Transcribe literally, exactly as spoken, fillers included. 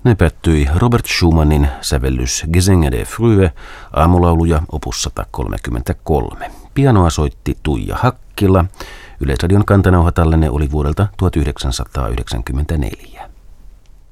Ne päättyi Robert Schumannin sävellys Gesänge der Frühe, aamulauluja opus sata kolmekymmentäkolme. Pianoa soitti Tuija Hakkila. Yleisradion kantanauhatallenne oli vuodelta tuhatyhdeksänsataayhdeksänkymmentäneljä.